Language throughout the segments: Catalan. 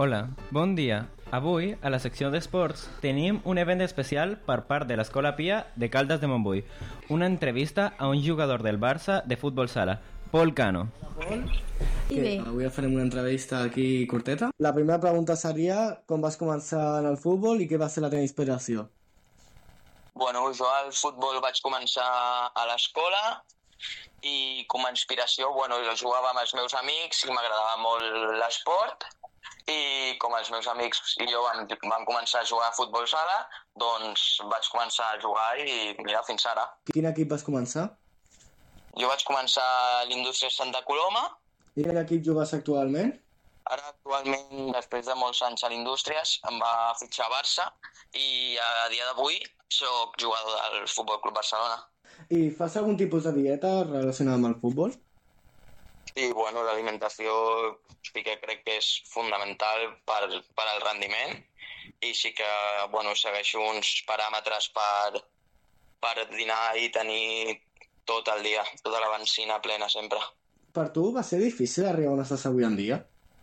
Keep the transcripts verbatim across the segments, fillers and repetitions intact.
Hola, bon dia. Avui, a la secció d'esports, tenim un event especial per part de l'Escola Pia de Caldes de Montbui. Una entrevista a un jugador del Barça de futbol sala, Pol Cano. Pol? I bé. Avui farem una entrevista aquí curteta. La primera pregunta seria com vas començar en el futbol i què va ser la teva inspiració? Bueno, jo al futbol vaig començar a l'escola i com a inspiració, bueno, jo jugava amb els meus amics i m'agradava molt l'esport i com els meus amics i jo vam, vam començar a jugar a futbol sala, doncs vaig començar a jugar i mira, fins ara. Quin equip vas començar? Jo vaig començar a l'Indústria Santa Coloma. I quin equip jugues actualment? Ara actualment, després de molts anys a l'Indústries, em va fitxar a Barça i a dia d'avui soc jugador del Futbol Club Barcelona. I fas algun tipus de dieta relacionada amb el futbol? Sí, bueno, l'alimentació sí que crec que és fundamental per, per al rendiment i sí que, bueno, segueixo uns paràmetres per, per dinar i tenir tot el dia, tota la benzina plena sempre. Per tu va ser difícil arribar on estàs avui en dia?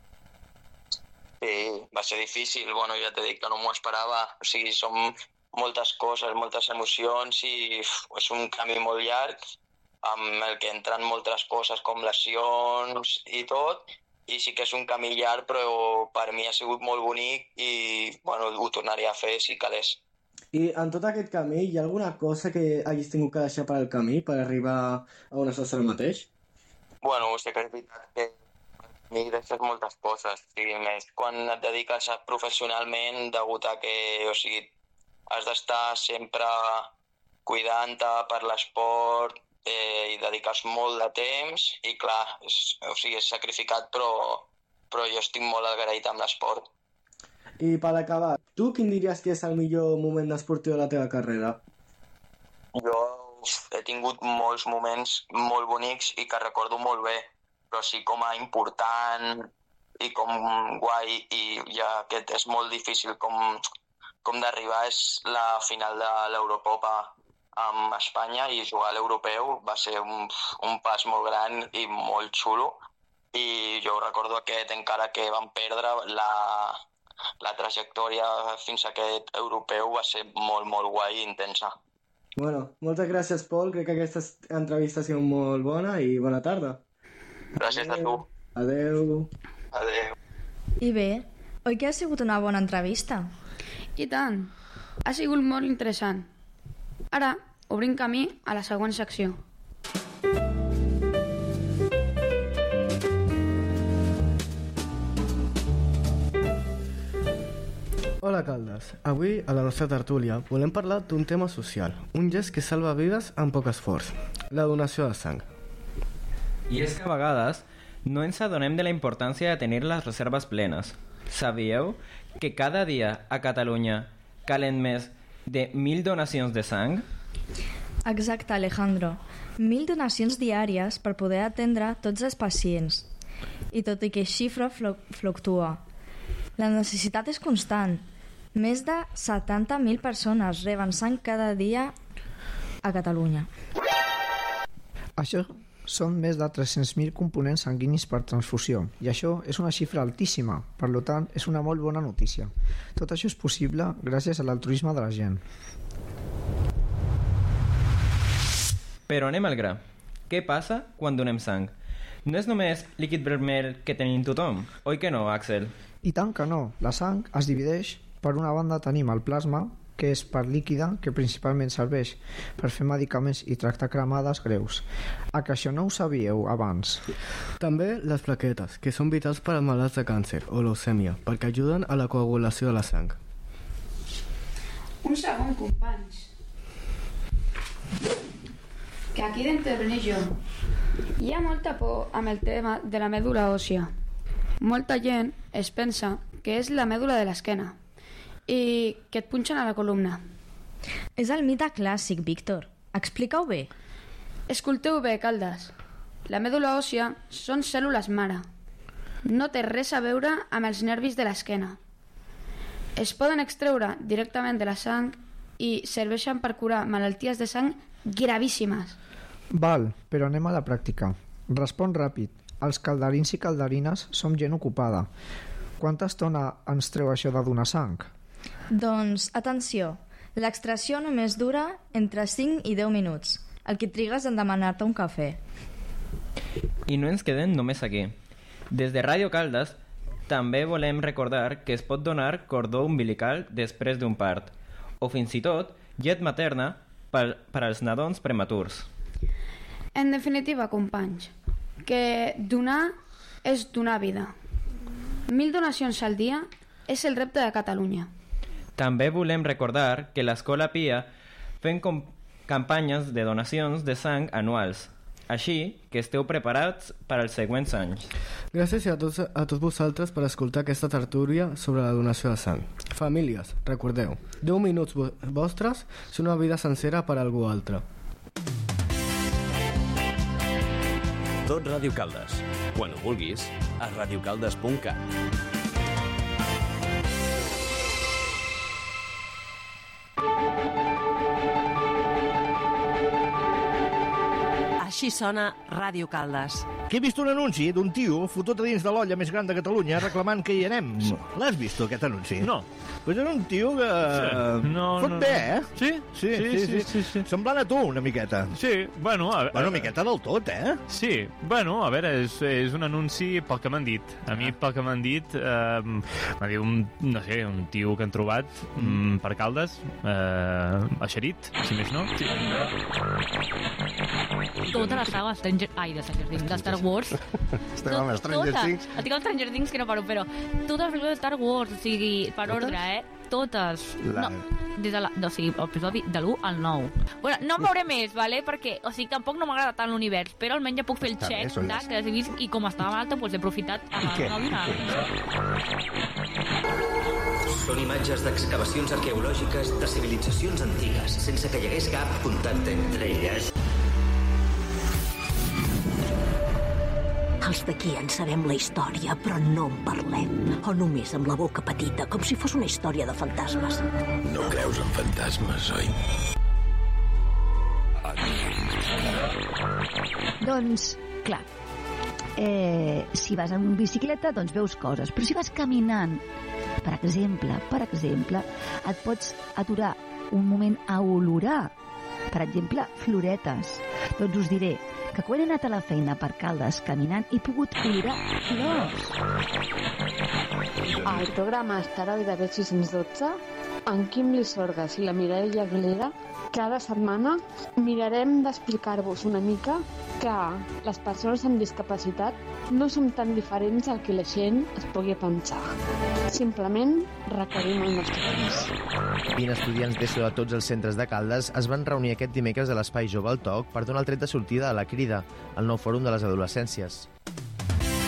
Sí, va ser difícil, bueno, ja t'he dit que no m'ho esperava, o sigui, són moltes coses, moltes emocions i uf, és un camí molt llarg amb el que entren moltes coses com lesions i tot, i sí que és un camí llarg, però per mi ha sigut molt bonic i bueno, ho tornaria a fer si calés. I en tot aquest camí hi ha alguna cosa que hagis tingut que deixar per al camí per arribar a on estàs ara mateix? Bueno, sí que és veritat que a mi deixes moltes coses, o sigui, més quan et dediques professionalment degut a que, o sigui, has d'estar sempre cuidant-te per l'esport eh, i dediques molt de temps i clar, és, o sigui, és sacrificat però, però jo estic molt agraït amb l'esport. I per acabar, tu quin diries que és el millor moment esportiu de la teva carrera? Jo he tingut molts moments molt bonics i que recordo molt bé, però sí com a important i com guai i ja aquest és molt difícil com, com d'arribar és la final de l'Eurocopa amb Espanya i jugar a l'europeu va ser un, un pas molt gran i molt xulo i jo recordo aquest encara que vam perdre la, la trajectòria fins a aquest europeu va ser molt molt guai i intensa. Bueno, moltes gràcies, Pol. Crec que aquesta entrevista ha sigut molt bona i bona tarda. Gràcies Adeu. a tu. Adeu. Adeu. I bé, oi que ha sigut una bona entrevista? I tant. Ha sigut molt interessant. Ara obrim camí a la següent secció. Hola Caldes, avui a la nostra tertúlia volem parlar d'un tema social, un gest que salva vides amb poc esforç, la donació de sang. I és que a vegades no ens adonem de la importància de tenir les reserves plenes. Sabíeu que cada dia a Catalunya calen més de mil donacions de sang? Exacte, Alejandro. Mil donacions diàries per poder atendre tots els pacients. I tot i que xifra fluctua. La necessitat és constant. Més de setanta mil persones reben sang cada dia a Catalunya. Això són més de tres-cents mil components sanguinis per transfusió i això és una xifra altíssima, per tant és una molt bona notícia. Tot això és possible gràcies a l'altruisme de la gent. Però anem al gra. Què passa quan donem sang? No és només líquid vermell que tenim tothom, oi que no, Axel? I tant que no. La sang es divideix. Per una banda tenim el plasma, que és part líquida, que principalment serveix per fer medicaments i tractar cremades greus. A que això no ho sabíeu abans? També les plaquetes, que són vitals per als malalts de càncer o leucèmia, perquè ajuden a la coagulació de la sang. Un segon, companys. Que aquí d'intervenir jo. Hi ha molta por amb el tema de la mèdula òssia. Molta gent es pensa que és la mèdula de l'esquena i que et punxen a la columna. És el mite clàssic, Víctor. Explica-ho bé. Escolteu bé, Caldes. La mèdula òssia són cèl·lules mare. No té res a veure amb els nervis de l'esquena. Es poden extreure directament de la sang i serveixen per curar malalties de sang gravíssimes. Val, però anem a la pràctica. Respon ràpid. Els calderins i calderines som gent ocupada. Quanta estona ens treu això de donar sang? Doncs, atenció, l'extracció només dura entre cinc i deu minuts, el que trigues en demanar-te un cafè. I no ens quedem només aquí. Des de Ràdio Caldes també volem recordar que es pot donar cordó umbilical després d'un part, o fins i tot llet materna per, per als nadons prematurs. En definitiva, companys, que donar és donar vida. Mil donacions al dia és el repte de Catalunya. També volem recordar que l'Escola Pia fem com campanyes de donacions de sang anuals, així que esteu preparats per als següents anys. Gràcies a tots, a tots vosaltres per escoltar aquesta tertúlia sobre la donació de sang. Famílies, recordeu, deu minuts vo- vostres són una vida sencera per a algú altre. Tot Ràdio Caldes. Quan ho vulguis, a radiocaldes punt cat. Així sona Ràdio Caldes. Que he vist un anunci d'un tio fotut a dins de l'olla més gran de Catalunya reclamant que hi anem. L'has vist, aquest anunci? No. Pues era un tio que... Sí. No, Fot no, bé, no. eh? Sí? Sí, sí, sí, sí, sí, sí. Semblant a tu, una miqueta. Sí, bueno... A, Bueno, una miqueta del tot, eh? Sí, bueno, a veure, és, és un anunci pel que m'han dit. A mi, pel que m'han dit, eh, m'ha dit un, no sé, un tio que han trobat mm. per Caldes, eh, eixerit, si més no. Sí. Tota la saga Stranger... Ai, de Stranger Things, de Star Wars. Estem amb Stranger tota. Things. Estic amb Stranger Things que no paro, però totes les pel·lícules de Star Wars, o sigui, per Totes? ordre, eh? Totes. La- No, des de la, o sigui, episodi de l'u al nou. Bueno, no en veuré més, vale? Perquè, o sigui, tampoc no m'agrada tant l'univers, però almenys ja puc fer el Està bé, check són de les- que les he vist i com estava malta, doncs he aprofitat a I què? a Són imatges d'excavacions arqueològiques de civilitzacions antigues, sense que hi hagués cap contacte entre elles. Els d'aquí en sabem la història, però no en parlem. O només amb la boca petita, com si fos una història de fantasmes. No creus en fantasmes, oi? Doncs, clar, eh, si vas en bicicleta, doncs veus coses. Però si vas caminant, per exemple, per exemple, et pots aturar un moment a olorar, per exemple, floretes. Doncs us diré que quan he anat a la feina per Caldes caminant he pogut olorar flors. Al programa Estarà de sis cents i dotze, en Quim Lisorgas i la Mireia Aguilera, cada setmana mirarem d'explicar-vos una mica que les persones amb discapacitat no som tan diferents al que la gent es pugui pensar. Simplement requerim el nostre temps. vint estudiants d'ESO de tots els centres de Caldes es van reunir aquest dimecres a l'Espai Jove al Toc per donar el tret de sortida a la Crida, el nou fòrum de les adolescències.